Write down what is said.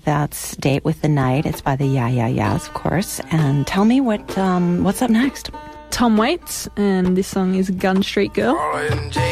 That's Date with the Night. It's by the Yeah Yeah Yeahs, of course. And tell me what's up next. Tom Waits, and this song is Gun Street Girl.